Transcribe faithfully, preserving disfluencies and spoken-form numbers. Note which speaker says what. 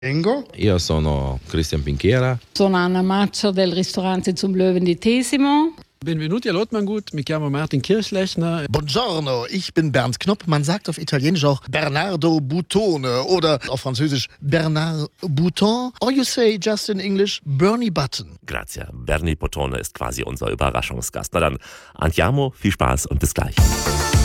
Speaker 1: Engo.
Speaker 2: Io sono Christian Pinchera.
Speaker 3: Sono Anna Maccio del ristorante Zum Löwen di Tesimo.
Speaker 4: Benvenuti all'Otmangut, mi chiamo Martin Kirchlechner.
Speaker 1: Buongiorno, ich bin Bernd Knopp. Man sagt auf Italienisch auch Bernardo Boutone oder auf Französisch Bernard Bouton. Or you say just in English Bernie Button.
Speaker 5: Grazie. Bernie Boutone ist quasi unser Überraschungsgast. Na dann, andiamo, viel Spaß und bis gleich.